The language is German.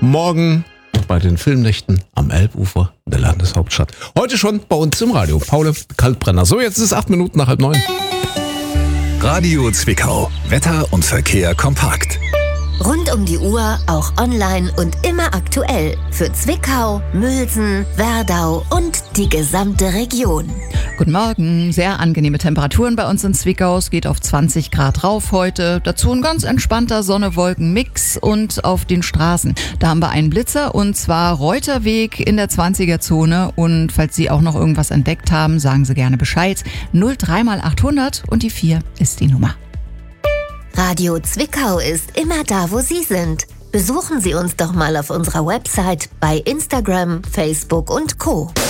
morgen bei den Filmnächten am Elbufer der Landeshauptstadt. Heute schon bei uns im Radio. Paul Kaltbrenner. So, jetzt ist es 8 Minuten nach 8:30. Radio Zwickau. Wetter und Verkehr kompakt. Rund um die Uhr, auch online und immer aktuell. Für Zwickau, Mülsen, Werdau und die gesamte Region. Guten Morgen, sehr angenehme Temperaturen bei uns in Zwickau. Es geht auf 20 Grad rauf heute. Dazu ein ganz entspannter Sonne-Wolken-Mix und auf den Straßen. Da haben wir einen Blitzer und zwar Reuterweg in der 20er-Zone. Und falls Sie auch noch irgendwas entdeckt haben, sagen Sie gerne Bescheid. 03 mal 800 und die 4 ist die Nummer. Radio Zwickau ist immer da, wo Sie sind. Besuchen Sie uns doch mal auf unserer Website, bei Instagram, Facebook und Co.